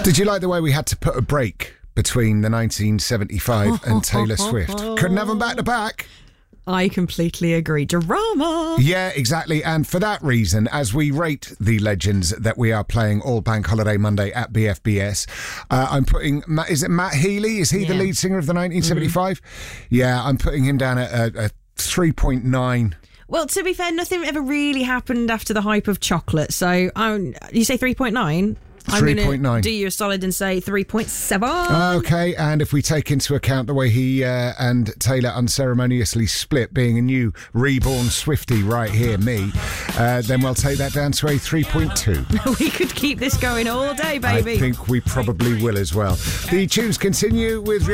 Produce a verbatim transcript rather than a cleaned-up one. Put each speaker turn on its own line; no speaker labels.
Did you like the way we had to put a break between the nineteen seventy-five and Taylor Swift? Couldn't have them back to back.
I completely agree. Drama.
Yeah, exactly. And for that reason, as we rate the legends that we are playing all Bank Holiday Monday at B F B S, uh, I'm putting, is it Matt Healy? Is he yeah. the lead singer of the nineteen seventy-five? Mm-hmm. Yeah, I'm putting him down at a, a three point nine.
Well, to be fair, nothing ever really happened after the hype of Chocolate. So um, you say three point nine? I'm going to do you a solid and say three point seven.
Okay, and if we take into account the way he uh, and Taylor unceremoniously split, being a new reborn Swiftie right here, me, uh, then we'll take that down to a three point two.
We could keep this going all day, baby.
I think we probably will as well. The tunes continue with